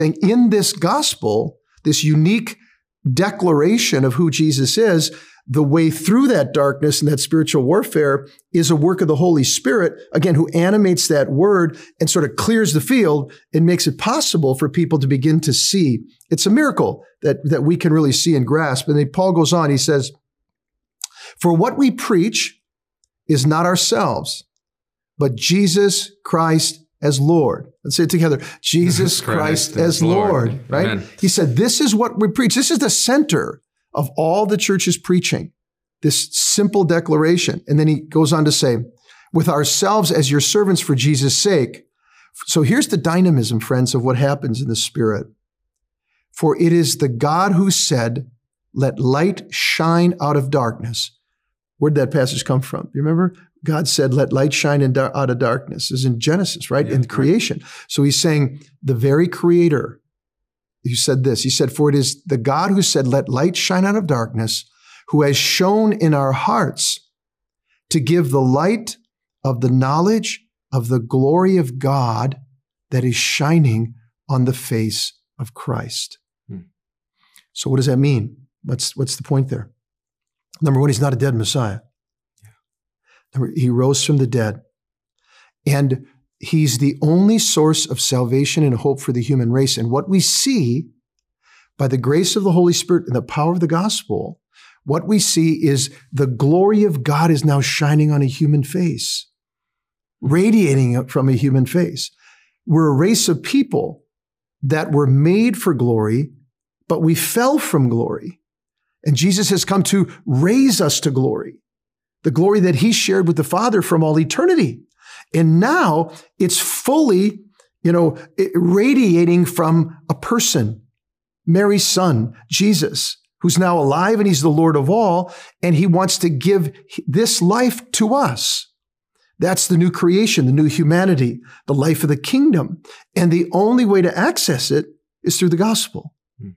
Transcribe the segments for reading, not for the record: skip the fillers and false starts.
And in this gospel, this unique declaration of who Jesus is, the way through that darkness and that spiritual warfare is a work of the Holy Spirit, again, who animates that word and sort of clears the field and makes it possible for people to begin to see. It's a miracle that we can really see and grasp. And then Paul goes on, he says, for what we preach is not ourselves, but Jesus Christ as Lord. Let's say it together. Jesus Christ as Lord, right? Amen. He said, this is what we preach. This is the center of all the church's preaching, this simple declaration. And then he goes on to say, with ourselves as your servants for Jesus' sake. So here's the dynamism, friends, of what happens in the Spirit. For it is the God who said, let light shine out of darkness. Where'd that passage come from? You remember? God said, let light shine out of darkness. This is in Genesis, right? Yeah, in creation. Right. So he's saying the very creator who said this. He said, for it is the God who said, let light shine out of darkness, who has shone in our hearts to give the light of the knowledge of the glory of God that is shining on the face of Christ. So what does that mean? What's the point there? Number one, he's not a dead Messiah. He rose from the dead. And he's the only source of salvation and hope for the human race. And what we see by the grace of the Holy Spirit and the power of the gospel, what we see is the glory of God is now shining on a human face, radiating from a human face. We're a race of people that were made for glory, but we fell from glory. And Jesus has come to raise us to glory. The glory that he shared with the Father from all eternity. And now it's fully, radiating from a person, Mary's son, Jesus, who's now alive and he's the Lord of all. And he wants to give this life to us. That's the new creation, the new humanity, the life of the kingdom. And the only way to access it is through the gospel.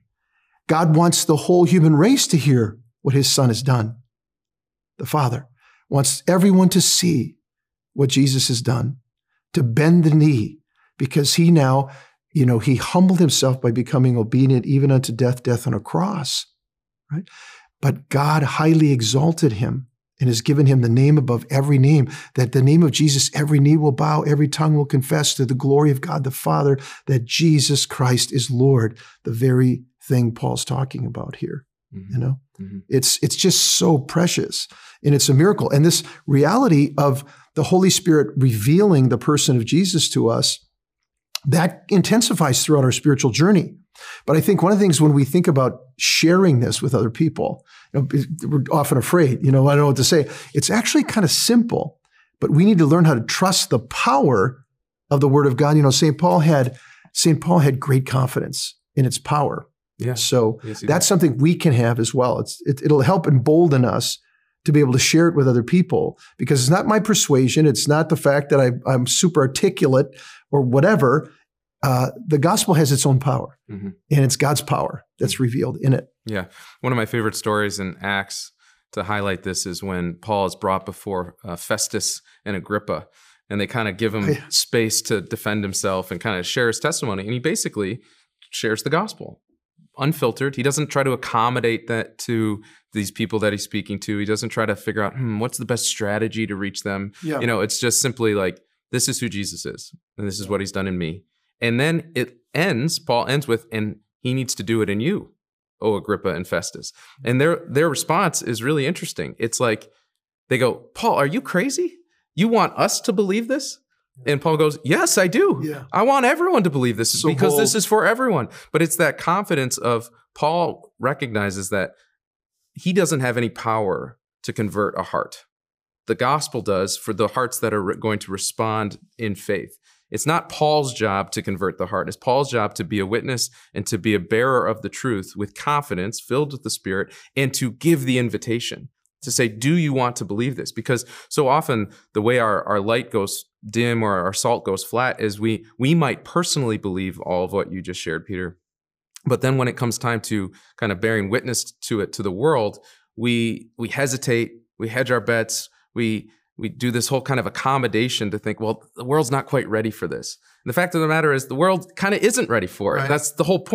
God wants the whole human race to hear what his son has done. The Father wants everyone to see what Jesus has done, to bend the knee, because he now, he humbled himself by becoming obedient even unto death on a cross, right? But God highly exalted him and has given him the name above every name, that the name of Jesus, every knee will bow, every tongue will confess to the glory of God the Father, that Jesus Christ is Lord, the very thing Paul's talking about here. Mm-hmm. It's just so precious, and it's a miracle. And this reality of the Holy Spirit revealing the person of Jesus to us, that intensifies throughout our spiritual journey. But I think one of the things when we think about sharing this with other people, we're often afraid, I don't know what to say. It's actually kind of simple, but we need to learn how to trust the power of the Word of God. St. Paul had great confidence in its power. Yeah. So that's something we can have as well. It'll help embolden us to be able to share it with other people, because it's not my persuasion. It's not the fact that I'm super articulate or whatever. The gospel has its own power, and it's God's power that's revealed in it. Yeah. One of my favorite stories in Acts to highlight this is when Paul is brought before Festus and Agrippa, and they kind of give him space to defend himself and kind of share his testimony. And he basically shares the gospel. Unfiltered. He doesn't try to accommodate that to these people that he's speaking to. He doesn't try to figure out, what's the best strategy to reach them. Yeah. It's just simply like, this is who Jesus is, and this is what he's done in me. And then Paul ends with, and he needs to do it in you, O Agrippa and Festus. And their response is really interesting. It's like, they go, Paul, are you crazy? You want us to believe this? And Paul goes, yes, I do. Yeah. I want everyone to believe this because bold. This is for everyone. But it's that confidence of Paul recognizes that he doesn't have any power to convert a heart. The gospel does for the hearts that are going to respond in faith. It's not Paul's job to convert the heart. It's Paul's job to be a witness and to be a bearer of the truth with confidence, filled with the Spirit, and to give the invitation. To say, do you want to believe this? Because so often the way our light goes dim or our salt goes flat is we might personally believe all of what you just shared, Peter. But then when it comes time to kind of bearing witness to it to the world, we hesitate, we hedge our bets, we we do this whole kind of accommodation to think, well, the world's not quite ready for this. And the fact of the matter is the world kind of isn't ready for it. Right. That's the whole point.